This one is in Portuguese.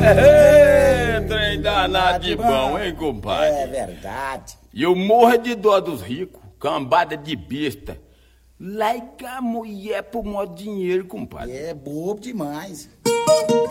Trem danado de bom, hein, compadre? É verdade. E eu morro de dó dos ricos, cambada de besta. Larga a mulher por mó dinheiro, compadre. É bobo demais.